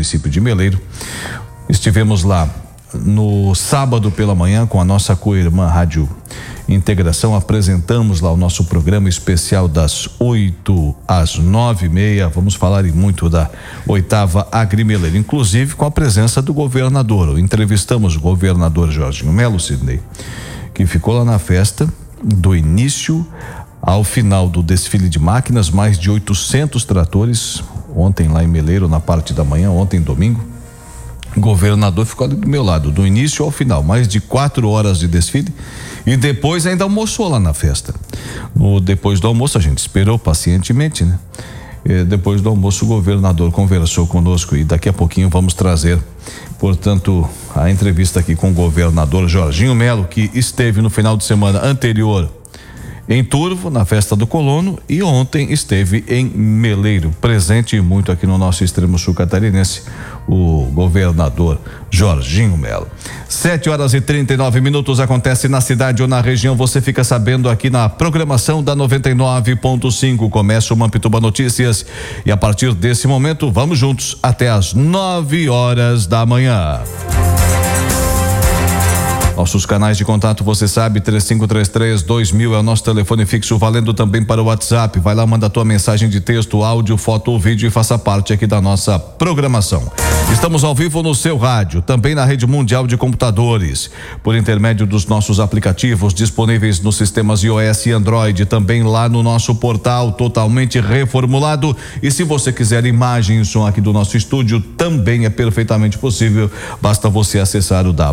município de Meleiro. Estivemos lá no sábado pela manhã com a nossa co-irmã Rádio Integração, apresentamos lá o nosso programa especial das 8 às 9h30. Vamos falar muito da 8ª Agrimeleiro, inclusive com a presença do governador. Entrevistamos o governador Jorginho Melo, Sidney, que ficou lá na festa do início ao final do desfile de máquinas, mais de 800 tratores, ontem lá em Meleiro, na parte da manhã, ontem domingo. O governador ficou ali do meu lado, do início ao final, mais de 4 horas de desfile, e depois ainda almoçou lá na festa. Depois do almoço, a gente esperou pacientemente, né? Depois do almoço, o governador conversou conosco e daqui a pouquinho vamos trazer, portanto, a entrevista aqui com o governador Jorginho Melo, que esteve no final de semana anterior em Turvo, na festa do Colono, e ontem esteve em Meleiro, presente muito aqui no nosso extremo sul catarinense, o governador Jorginho Melo. 7h39 acontece na cidade ou na região, você fica sabendo aqui na programação da 99.5. Começa o Mampituba Notícias e a partir desse momento vamos juntos até às 9h da manhã. Nossos canais de contato, você sabe, 3533-2000 é o nosso telefone fixo, valendo também para o WhatsApp. Vai lá, manda a tua mensagem de texto, áudio, foto ou vídeo e faça parte aqui da nossa programação. Estamos ao vivo no seu rádio, também na rede mundial de computadores, por intermédio dos nossos aplicativos disponíveis nos sistemas iOS e Android, também lá no nosso portal totalmente reformulado. E se você quiser imagem e som aqui do nosso estúdio, também é perfeitamente possível. Basta você acessar o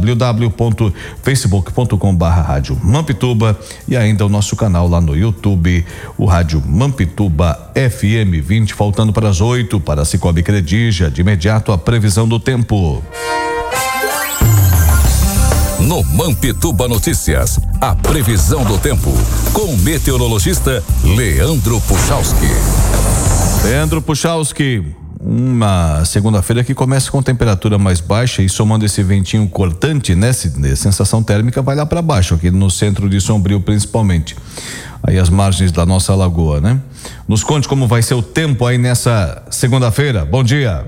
www.facebook.com/rádio Mampituba e ainda o nosso canal lá no YouTube, o Rádio Mampituba FM 20, faltando para as 8 para Cicobi Credija. De imediato a previsão do tempo. No Mampituba Notícias, a previsão do tempo com o meteorologista Leandro Puchalski. Leandro Puchalski, uma segunda-feira que começa com temperatura mais baixa e somando esse ventinho cortante, né, Sidney? Sensação térmica vai lá para baixo, aqui no centro de Sombrio principalmente. Aí as margens da nossa lagoa, né? Nos conte como vai ser o tempo aí nessa segunda-feira. Bom dia.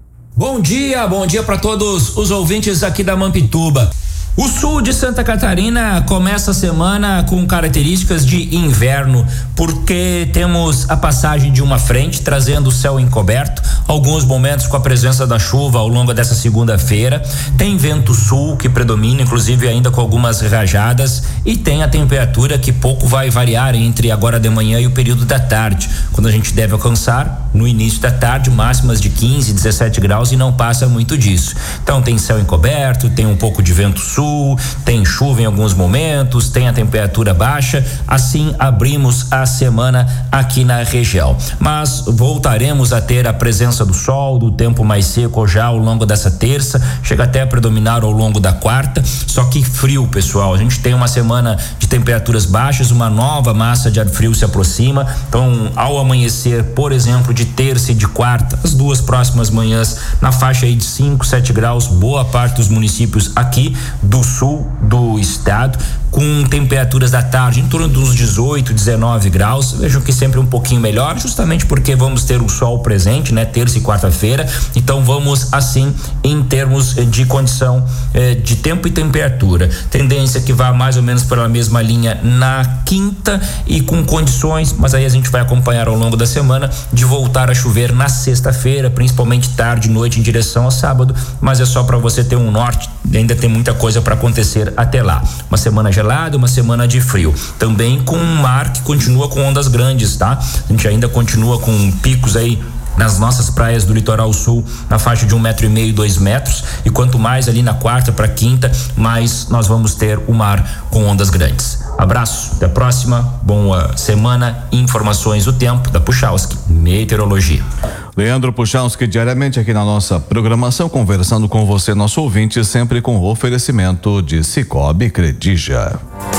Bom dia para todos os ouvintes aqui da Mampituba. O sul de Santa Catarina começa a semana com características de inverno, porque temos a passagem de uma frente trazendo o céu encoberto, alguns momentos com a presença da chuva ao longo dessa segunda-feira. Tem vento sul que predomina, inclusive ainda com algumas rajadas, e tem a temperatura que pouco vai variar entre agora de manhã e o período da tarde, quando a gente deve alcançar no início da tarde máximas de 15, 17 graus e não passa muito disso. Então tem céu encoberto, tem um pouco de vento sul, tem chuva em alguns momentos, tem a temperatura baixa. Assim abrimos a semana aqui na região, mas voltaremos a ter a presença do sol, do tempo mais seco já ao longo dessa terça, chega até a predominar ao longo da quarta, só que frio, pessoal. A gente tem uma semana de temperaturas baixas, uma nova massa de ar frio se aproxima. Então, ao amanhecer, por exemplo, de terça e de quarta, as duas próximas manhãs na faixa aí de 5, 7 graus, boa parte dos municípios aqui do sul do estado, com temperaturas da tarde em torno dos 18, 19 graus. Vejam que sempre um pouquinho melhor, justamente porque vamos ter o sol presente, né? Terça e quarta-feira. Então vamos assim em termos de condição de tempo e temperatura. Tendência que vá mais ou menos pela mesma linha na quinta e com condições, mas aí a gente vai acompanhar ao longo da semana, de voltar a chover na sexta-feira, principalmente tarde e noite em direção ao sábado, mas é só para você ter um norte, ainda tem muita coisa para acontecer até lá. Uma semana gelada, uma semana de frio, também com um mar que continua com ondas grandes, tá? A gente ainda continua com picos aí nas nossas praias do litoral sul na faixa de 1,5 m, 2 metros, e quanto mais ali na quarta para quinta, mais nós vamos ter o mar com ondas grandes. Abraço, até a próxima, boa semana. Informações do tempo da Puchalski Meteorologia. Leandro Puchalski, diariamente aqui na nossa programação, conversando com você, nosso ouvinte, sempre com o oferecimento de Cicobi Credija.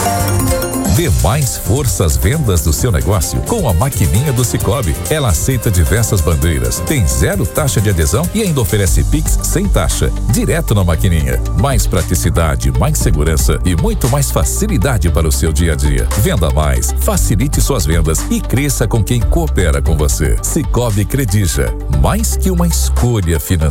Dê mais força às vendas do seu negócio com a maquininha do Cicobi. Ela aceita diversas bandeiras, tem 0 taxa de adesão e ainda oferece Pix sem taxa, direto na maquininha. Mais praticidade, mais segurança e muito mais facilidade para o seu dia a dia. Venda mais, facilite suas vendas e cresça com quem coopera com você. Cicobi Credija, mais que uma escolha financeira.